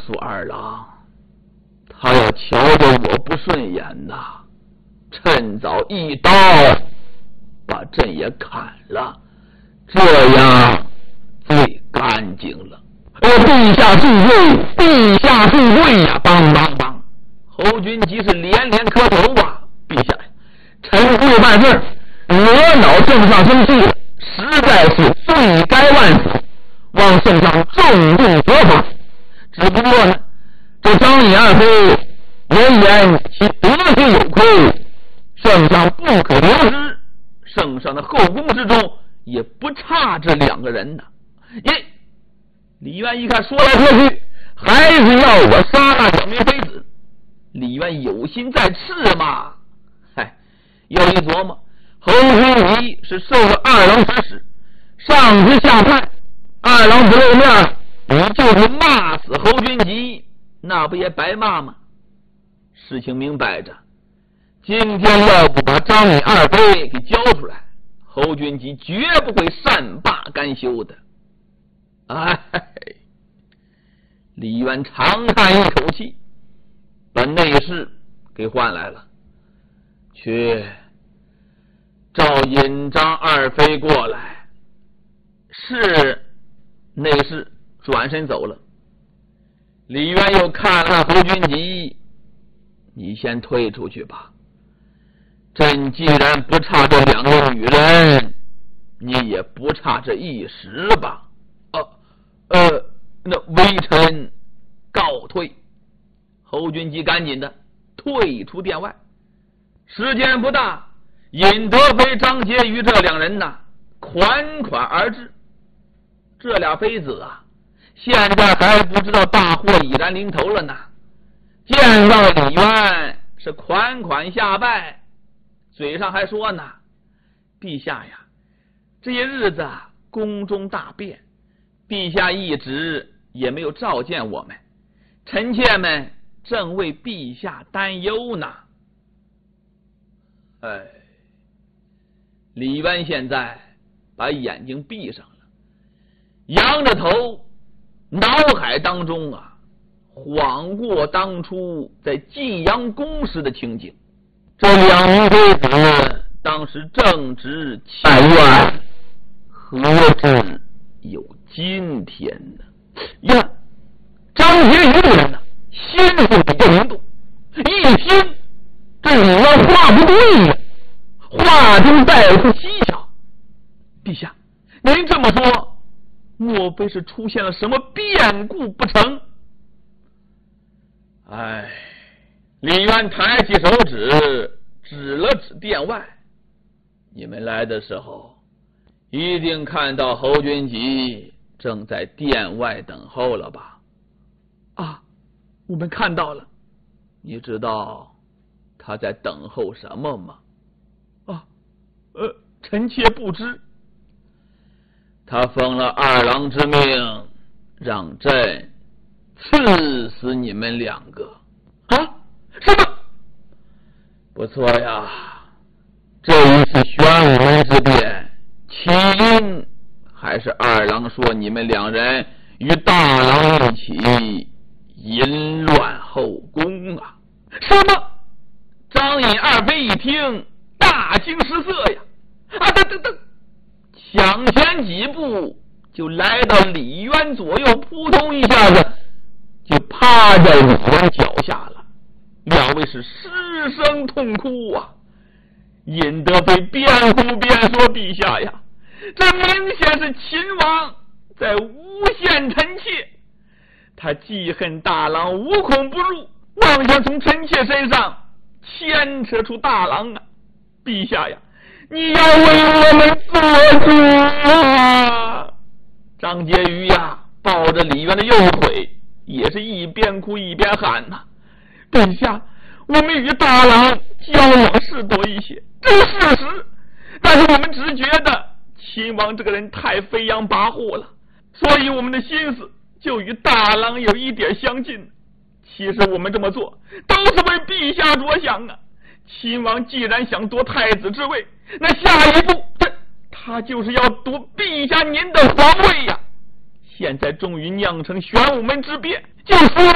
诉二郎，他要瞧着我不顺眼呐，趁早一刀把朕也砍了，这样最干净了。 陛下恕罪，陛下恕罪呀！梆梆梆， 侯君集是连连磕头啊！陛下呀， 臣父办事惹恼圣上生气了，实在是罪该万死，望圣上重重责罚。只不过呢，这张尹二妃闻言其德行有亏，圣上不可留之。 圣上的后宫之中也不差这两个人呢。李渊一看说来说去还是要我杀那小明妃子，李渊有心在刺嘛。又一琢磨，侯君集是受了二郎指使，上至下派，二郎不露面，你就是骂死侯君集，那不也白骂吗？事情明摆着，今天要不把张敏二妃给交出来，侯君集绝不会善罢甘休的。李渊长叹一口气，把内侍给唤来了，去召尹张二妃过来。是。内侍转身走了。李渊又看了侯君集，你先退出去吧，朕既然不差这两个女人，你也不差这一时吧。那微臣告退。侯君集赶紧的退出殿外。时间不大，尹德妃、张婕妤这两人呐，款款而至。这俩妃子啊，现在还不知道大祸已然临头了呢。见到李渊是款款下拜，嘴上还说呢：“陛下呀，这些日子宫中大变，陛下一直也没有召见我们，臣妾们正为陛下担忧呢。”李渊现在把眼睛闭上了，仰着头，脑海当中晃过当初在晋阳宫时的情景。这两名妃子当时正值7月，何止有今天呢？呀，张婕妤这人呢，心术比较灵动，一听这李渊话不对呀，话中带出蹊跷。陛下，您这么说，莫非是出现了什么变故不成？李渊抬起手指，指了指殿外。你们来的时候，一定看到侯君集正在殿外等候了吧？我们看到了。你知道他在等候什么吗？臣妾不知。他奉了二郎之命，让朕刺死你们两个。什么？不错呀，这一次玄武门之变，起因还是二郎说你们两人与大郎一起淫乱后宫啊。什么？张尹二妃一听大惊失色呀，等，抢前几步就来到李渊左右，扑通一下子就趴在李渊脚下了。两位是失声痛哭啊。尹德妃边哭边说：“陛下呀，这明显是秦王在诬陷臣妾，他记恨大郎无孔不入，妄想从臣妾身上牵扯出大郎啊！陛下呀，你要为我们做主啊！”张婕妤呀，抱着李渊的右腿，也是一边哭一边喊呐：“陛下，我们与大郎交往是多一些，这是事实，但是我们只觉得秦王这个人太飞扬跋扈了，所以我们的心思就与大郎有一点相近。其实我们这么做都是为陛下着想啊！秦王既然想夺太子之位，那下一步他就是要夺陛下您的皇位呀！现在终于酿成玄武门之变，就说